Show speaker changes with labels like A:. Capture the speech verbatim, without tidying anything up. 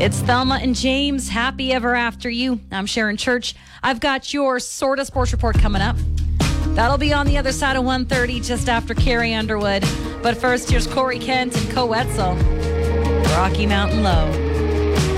A: It's Thelma and James, Happy Ever After You. I'm Sharon Church. I've got your Sorta Sports Report coming up. That'll be on the other side of one thirty, just after Carrie Underwood. But first, here's Corey Kent and Co Wetzel. Rocky Mountain Low.